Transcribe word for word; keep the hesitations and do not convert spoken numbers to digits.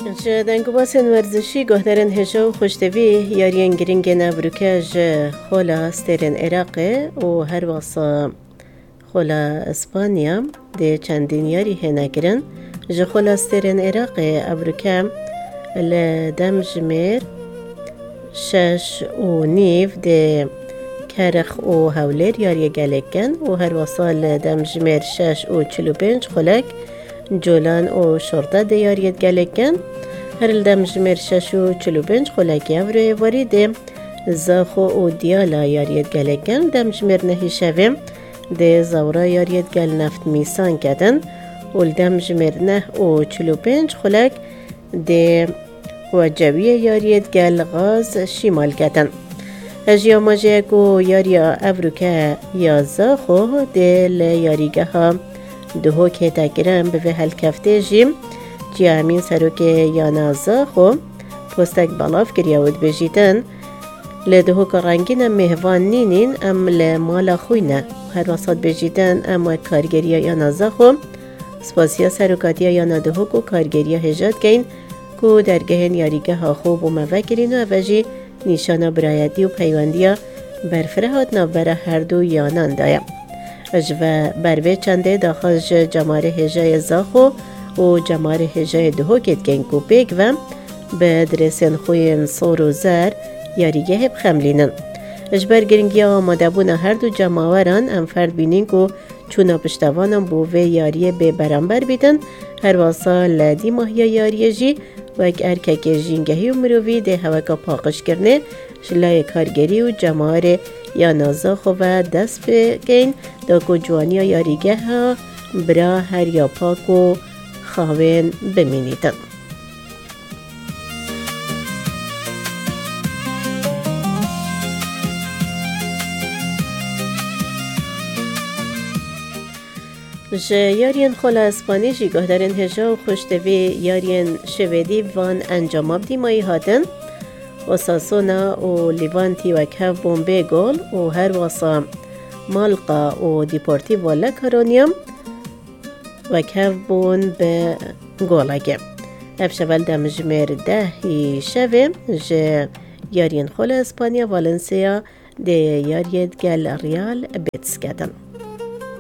دنگو باسن ورزشی گهدارن هجا و خوشتوی یارین گرینگ نبروکه جه خولا سترین عراق و هر واسا خولا اسپانیا ده چندین یاری هنه گرن جه خولا سترین عراق ابروکه لدم جمیر شش و نیف ده کرخ و هولیر یاری گلگن و هر واسا لدم جمیر شش و چلو پنج خلک جولان و شرطه ده یاریت گلگن هر لدم جمیر شش و چلو پنج خلکی اوروی وارده زاخو و دیالا یاریت گلگن دم جمیر نهی شویم ده زورا یاریت گل نفت میسان کدن و لدم جمیر نه و چلو پنج خلک ده وجوی یاریت گل غاز شیمال کدن اجیا ماجه کو یاریا اوروکه یا زاخو ده لیاریگه ها دهو که تگرم به هل کفته جیم جی امین سروکه یا نازاخو پستک بلاف گریاود بجیدن لدهو که رنگین مهوان نینین ام لمالا خوینه هر واسط بجیدن ام کارگریا یا نازاخو سپاسیا سروکاتیا یا ندهو که کارگریا هجاد کین که درگهن یاریگه ها خوب و موکرین و اوجی نیشانا برایدی و پیوندیا برفره هات نابره هر دو یانان دایم اجوه بروی چنده داخل جماره هجای زاخو و جماره هجای دهو کت گنگو بیگ و به درسین خوین صور و زر یاریگه هب خملینن اجبر گرنگی آماده بونه هر دو جماوران ام فرد بینین که چونا پشتوانم بووه یاریه به برانبر بیدن هر واسا لدی ماهیا یاریه جی و اک ارکک جینگهی و مرووی ده هوکا پاقش کرنه شلای کارگری و جماره یا نازاخو و دست بگین دا که جوانی یاریگه ها برا هر یا پاک و خواهن بمینیدن جه یارین خولا اسپانی جی گهدارن هجا و خوشتوی یارین شویدی وان انجام دیمایی هاتن اوساسونا و لیوانتی و کف بومبه گل و هر واسا مالقا و دیپورتیو لکارونیام و کف بون به گلگه افشوال دم جمیر دهی شوه جه یارین خولا اسپانیا والنسیا ده یاریت گل ریال بیتس کدن